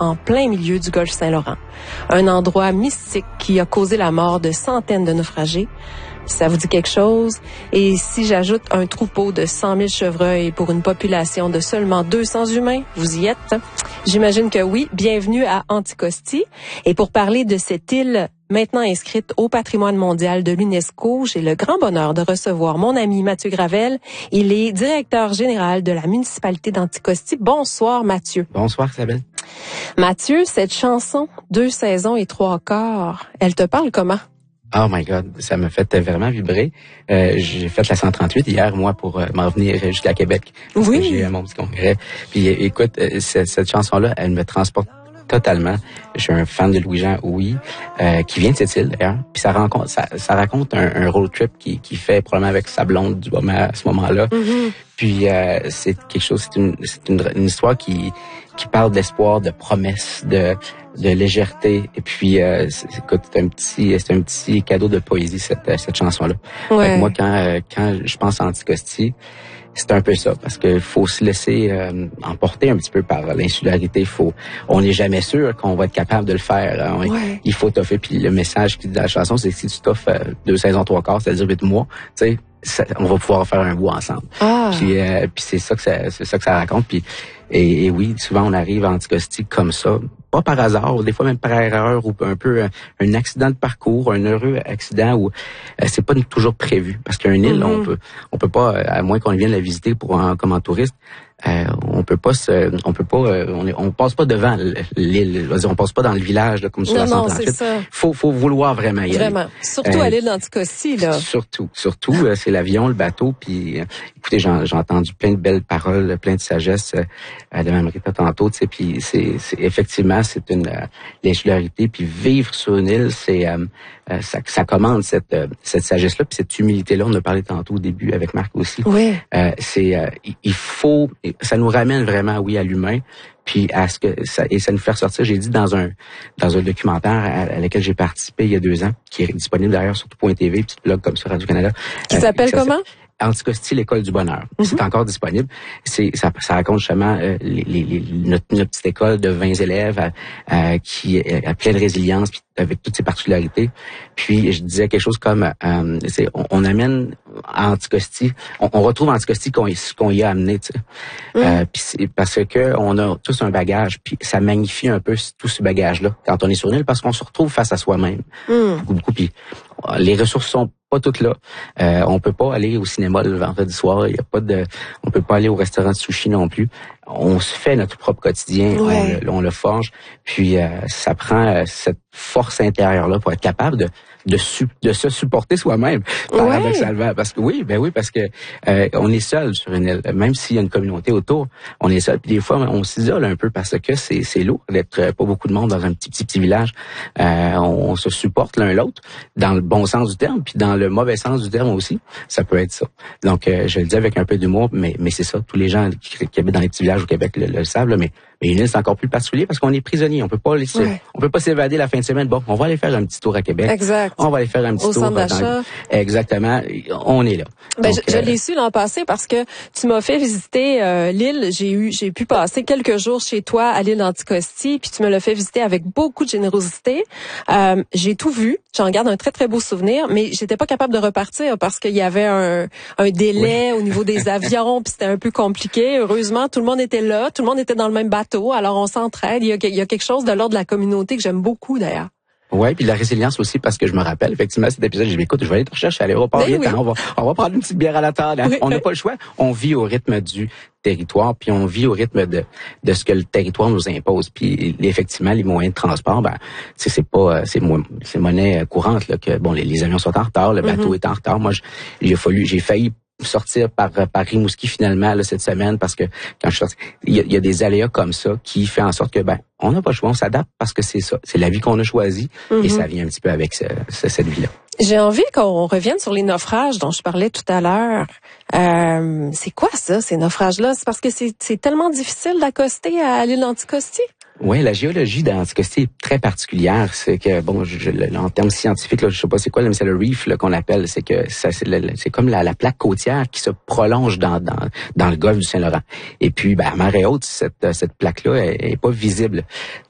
en plein milieu du golfe Saint-Laurent. Un endroit mystique qui a causé la mort de centaines de naufragés. Ça vous dit quelque chose? Et si j'ajoute un troupeau de 100 000 chevreuils pour une population de seulement 200 humains, vous y êtes? J'imagine que oui. Bienvenue à Anticosti. Et pour parler de cette île maintenant inscrite au patrimoine mondial de l'UNESCO, j'ai le grand bonheur de recevoir mon ami Mathieu Gravel. Il est directeur général de la municipalité d'Anticosti. Bonsoir, Mathieu. Bonsoir, Isabelle. Mathieu, cette chanson, 2 saisons et 3 quarts, elle te parle comment? Oh my God, ça m'a fait vraiment vibrer. J'ai fait la 138 hier, moi, pour m'en revenir jusqu'à Québec. Oui. J'ai mon petit congrès. Puis écoute, cette chanson-là, elle me transporte totalement. Je suis un fan de Louis-Jean, oui, qui vient de cette île d'ailleurs. Puis ça raconte un road trip qui fait probablement avec sa blonde du moment à ce moment-là. Mm-hmm. Puis c'est quelque chose, c'est une histoire qui parle d'espoir, de promesse, de légèreté. Et puis écoute, c'est un petit cadeau de poésie cette chanson-là. Ouais. Moi quand je pense à Anticosti, c'est un peu ça, parce que faut se laisser emporter un petit peu par l'insularité. On n'est jamais sûr qu'on va être capable de le faire. Ouais. Il faut toffer. Puis le message qui dit dans la chanson, c'est que si tu toffes 2 saisons 3 quarts, c'est-à-dire 8 mois, tu sais, on va pouvoir faire un bout ensemble. Ah. Puis c'est ça que ça raconte. Puis et oui, souvent on arrive à Anticosti comme ça, pas par hasard, des fois même par erreur ou un peu un accident de parcours, un heureux accident où c'est pas toujours prévu, parce qu'une île, on peut pas, à moins qu'on vienne la visiter comme un touriste, on passe pas devant l'île, on passe pas dans le village là, comme sur la 138. C'est ça. Faut vouloir vraiment y aller. Vraiment. Surtout à l'île d'Anticosti, là. Surtout, c'est l'avion, le bateau, puis écoutez, j'ai entendu plein de belles paroles, plein de sagesse de Mme Rita tantôt, tu sais, puis c'est effectivement c'est l'insularité, puis vivre sur une île, c'est ça commande cette sagesse-là, puis cette humilité-là. On a parlé tantôt au début avec Marc aussi. Oui. Il faut, ça nous ramène vraiment, oui, à l'humain. Puis à ce que ça nous fait ressortir, j'ai dit dans un documentaire à lequel j'ai participé il y a 2 ans, qui est disponible d'ailleurs sur tout.tv, petit blog comme ça, Radio-Canada. Qui s'appelle comment? Anticosti, l'école du bonheur. Mm-hmm. C'est encore disponible. Ça raconte justement notre petite école de 20 élèves qui a plein de résilience, puis avec toutes ses particularités. Puis je disais quelque chose comme on amène à Anticosti, on retrouve Anticosti ce qu'on y a amené, tu sais. Puis c'est parce que on a tous un bagage, puis ça magnifie un peu tout ce bagage-là quand on est sur une île, parce qu'on se retrouve face à soi-même. Beaucoup. Puis les ressources sont pas toutes là. On peut pas aller au cinéma le vendredi soir. On peut pas aller au restaurant de sushi non plus. On se fait notre propre quotidien. Ouais. On le forge. Puis ça prend cette force intérieure là pour être capable de se supporter soi-même, paradoxalement. Parce que parce que on est seul sur une île, même s'il y a une communauté autour, on est seul. Puis des fois, on s'isole un peu parce que c'est lourd d'être pas beaucoup de monde dans un petit village. On se supporte l'un l'autre dans le bon sens du terme, puis dans le mauvais sens du terme aussi. Ça peut être ça. Donc je le dis avec un peu d'humour, mais c'est ça. Tous les gens qui habitent dans les petits villages au Québec le savent, là, mais une île, c'est encore plus particulier parce qu'on est prisonnier. On peut pas s'évader la fin de semaine. Bon, on va aller faire un petit tour à Québec. Exact. On va aller faire un petit tour d'achat. Exactement. On est là. Ben, donc, je l'ai su l'an passé parce que tu m'as fait visiter l'île. J'ai pu passer quelques jours chez toi à l'île d'Anticosti, puis tu me l'as fait visiter avec beaucoup de générosité. J'ai tout vu. J'en garde un très, très beau souvenir, mais j'étais pas capable de repartir parce qu'il y avait un délai au niveau des avions, puis c'était un peu compliqué. Heureusement, tout le monde était là, tout le monde était dans le même bateau, alors on s'entraide. Il y a quelque chose de l'ordre de la communauté que j'aime beaucoup, d'ailleurs. Ouais, puis la résilience aussi, parce que je me rappelle effectivement cet épisode, j'ai dit écoute, je vais aller te rechercher à l'aéroport, on va prendre une petite bière à la table. On n'a pas le choix. On vit au rythme du territoire, puis on vit au rythme de ce que le territoire nous impose. Puis effectivement, les moyens de transport, c'est monnaie courante là, que bon, les avions sont en retard, le bateau est en retard. Moi, j'ai failli sortir par Rimouski finalement là, cette semaine, parce que quand je suis sorti, il y a des aléas comme ça qui fait en sorte que on n'a pas le choix, on s'adapte parce que c'est ça, c'est la vie qu'on a choisie et ça vient un petit peu avec cette vie-là. J'ai envie qu'on revienne sur les naufrages dont je parlais tout à l'heure. C'est quoi ça, ces naufrages-là? C'est parce que c'est tellement difficile d'accoster à l'île d'Anticosti? Oui, la géologie d'Anticosti est très particulière. C'est que, bon, en termes scientifiques, là, je sais pas c'est quoi, mais c'est le reef là, qu'on appelle. C'est que c'est comme la plaque côtière qui se prolonge dans le golfe du Saint-Laurent. Et puis, à marée haute, cette plaque-là est pas visible.